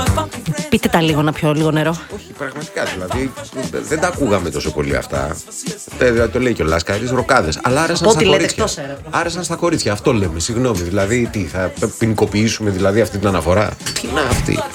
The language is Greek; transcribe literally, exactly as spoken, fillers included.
Πείτε τα λίγο να πιω λίγο νερό. Όχι, πραγματικά δηλαδή. Δεν τα ακούγαμε τόσο πολύ αυτά. Το, το λέει και ο Λάσκαρης, ροκάδες. Αλλά άρεσαν στα κορίτσια. Άρεσαν στα κορίτσια. Αυτό λέμε, συγγνώμη. Δηλαδή, τι, θα ποινικοποιήσουμε δηλαδή αυτή την αναφορά. Τι είναι αυτή.